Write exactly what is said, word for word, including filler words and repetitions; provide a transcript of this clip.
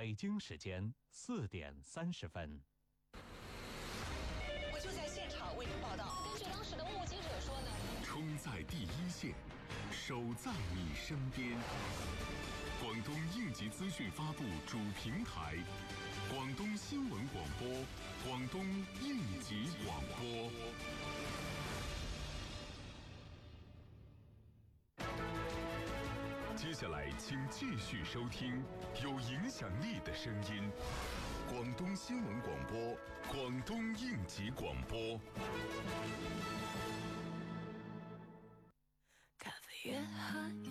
北京时间四点三十分。 我就在现场为您报道。 根据当时的目击者说呢， 冲在第一线，守在你身边。广东应急资讯发布主平台，广东新闻广播，广东应急广播。接下来，请继续收听有影响力的声音——广东新闻广播，广东应急广播。 咖啡越喝越